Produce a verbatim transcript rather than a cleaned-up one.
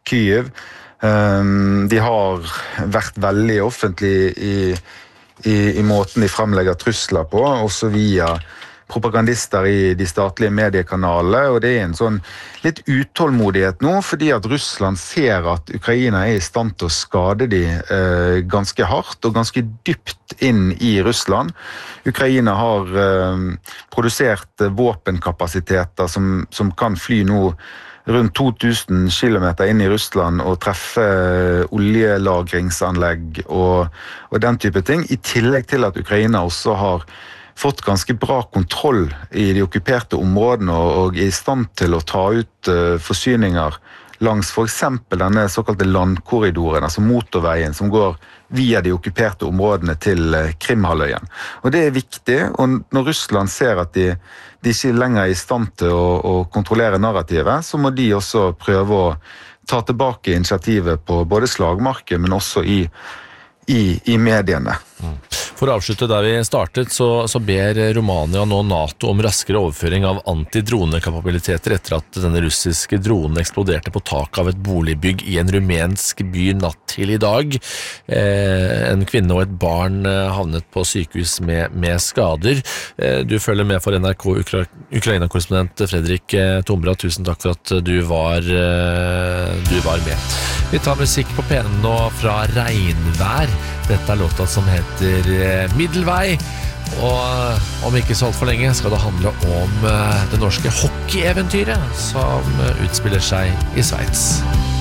Kyiv. Um, de har vært veldig offentlig i, i, i måten de fremlegger trusler på, også via propagandister i de statlige mediekanalene, og det er en sånn litt utålmodighet nå, fordi at Russland ser at Ukraina er i stand til å skade de eh, ganske hardt og ganske dypt inn i Russland. Ukraina har eh, produsert våpenkapasiteter som, som kan fly nå rundt to tusen kilometer inn i Russland og treffe oljelagringsanlegg og, og den type ting, i tillegg til at Ukraina også har fått ganske bra kontroll i de okkuperte områdene og er i stand til å ta ut uh, forsyninger langs for eksempel denne såkalte landkorridoren, altså motorveien som går via de okkuperte områdene til uh, Krimhalvøyen. Og det er viktig, og når Russland ser at de, de ikke lenger er i stand til å, å kontrollere narrativet, så må de også prøve å ta tilbake initiativet på både slagmarken, men også i I, i mediene. Mm. For å avslutte der vi startet, så, så ber Romania nå NATO om raskere overføring av antidronekapabiliteter etter at denne russiske dronen eksploderte på taket av et boligbygg i en rumensk by natt til i dag. Eh, en kvinne og et barn havnet på sykehus med, med skader. Eh, du følger med for N R K Ukra- Ukraina-korrespondent Fredrik Tombra. Tusen takk for at du var, eh, du var med. Vi tar musikk på P N nå fra Regnvær. Dette er låta som heter Middelvei, og om ikke så alt for lenge skal det handle om det norske hockeyeventyret som utspiller seg i Sveits.